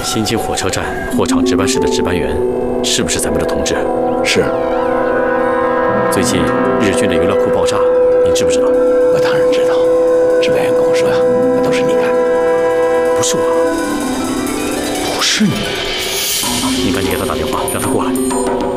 新津火车站货场值班室的值班员是不是咱们的同志？ 是。 最近日军的油料库爆炸，您知不知道？ 我当然知道，值班员跟我说呀，那都是你干的。 不是我， 不是你。 您赶紧给他打电话，让他过来。